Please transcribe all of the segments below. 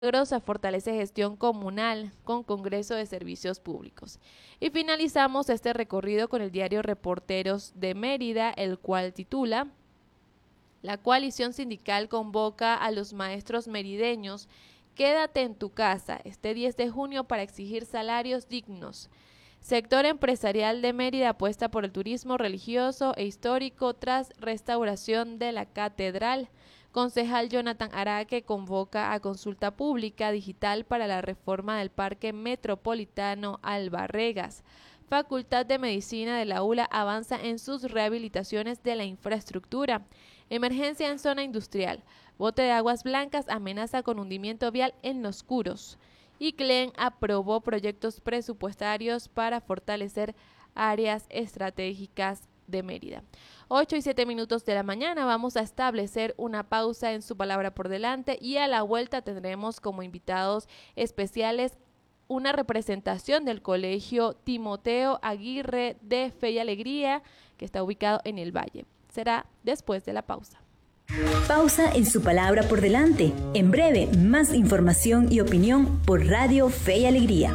Grosa fortalece gestión comunal con Congreso de Servicios Públicos. Y finalizamos este recorrido con el diario Reporteros de Mérida, el cual titula: La coalición sindical convoca a los maestros merideños. Quédate en tu casa este 10 de junio para exigir salarios dignos. Sector empresarial de Mérida apuesta por el turismo religioso e histórico tras restauración de la catedral. Concejal Jonathan Araque convoca a consulta pública digital para la reforma del Parque Metropolitano Albarregas. Facultad de Medicina de la ULA avanza en sus rehabilitaciones de la infraestructura. Emergencia en zona industrial. Bote de aguas blancas amenaza con hundimiento vial en Los Curos. Y CLEN aprobó proyectos presupuestarios para fortalecer áreas estratégicas de Mérida. 8:07 de la mañana, vamos a establecer una pausa en Su Palabra por Delante y a la vuelta tendremos como invitados especiales una representación del Colegio Timoteo Aguirre de Fe y Alegría, que está ubicado en el Valle. Será después de la pausa. Pausa en Su Palabra por Delante. En breve, más información y opinión por Radio Fe y Alegría.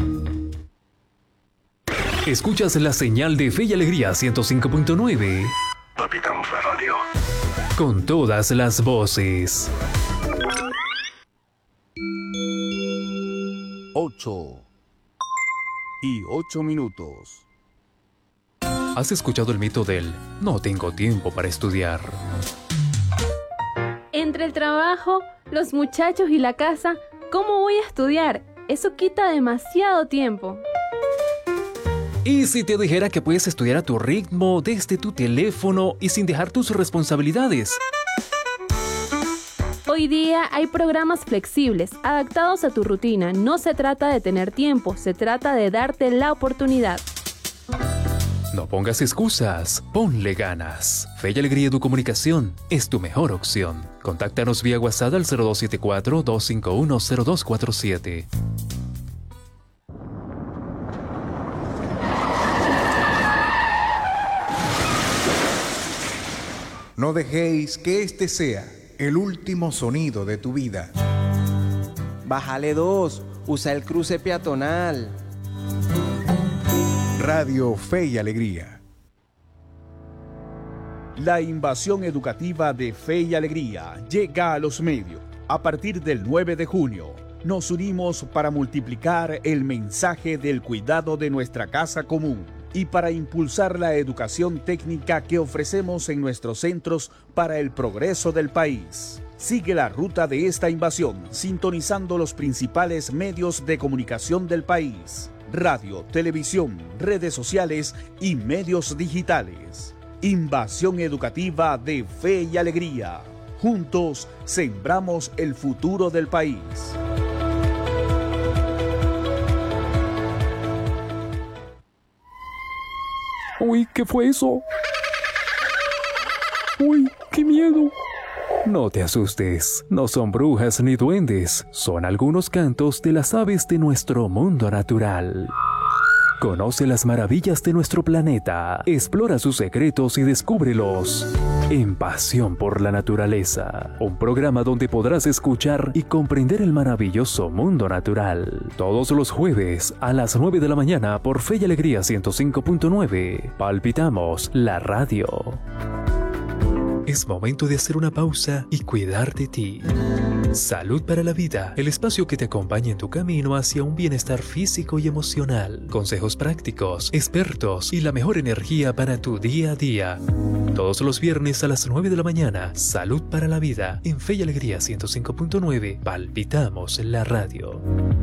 Escuchas la señal de Fe y Alegría 105.9. Capitán Radio. Con todas las voces. 8:08. ¿Has escuchado el mito del no tengo tiempo para estudiar? Entre el trabajo, los muchachos y la casa, ¿cómo voy a estudiar? Eso quita demasiado tiempo. ¿Y si te dijera que puedes estudiar a tu ritmo, desde tu teléfono y sin dejar tus responsabilidades? Hoy día hay programas flexibles, adaptados a tu rutina. No se trata de tener tiempo, se trata de darte la oportunidad. No pongas excusas, ponle ganas. Fe y Alegría Educomunicación es tu mejor opción. Contáctanos vía WhatsApp al 0274-251-0247. No dejéis que este sea el último sonido de tu vida. Bájale 2, usa el cruce peatonal. Radio Fe y Alegría. La invasión educativa de Fe y Alegría llega a los medios. A partir del 9 de junio, nos unimos para multiplicar el mensaje del cuidado de nuestra casa común y para impulsar la educación técnica que ofrecemos en nuestros centros para el progreso del país. Sigue la ruta de esta invasión sintonizando los principales medios de comunicación del país: radio, televisión, redes sociales y medios digitales. Invasión educativa de Fe y Alegría. Juntos sembramos el futuro del país. Uy, ¿qué fue eso? Uy, qué miedo. No te asustes, no son brujas ni duendes, son algunos cantos de las aves de nuestro mundo natural. Conoce las maravillas de nuestro planeta, explora sus secretos y descúbrelos en Pasión por la Naturaleza, un programa donde podrás escuchar y comprender el maravilloso mundo natural. Todos los jueves a las 9 de la mañana por Fe y Alegría 105.9. Palpitamos la radio. Es momento de hacer una pausa y cuidar de ti. Salud para la Vida, el espacio que te acompaña en tu camino hacia un bienestar físico y emocional. Consejos prácticos, expertos y la mejor energía para tu día a día. Todos los viernes a las 9 de la mañana, Salud para la Vida, en Fe y Alegría 105.9, palpitamos la radio.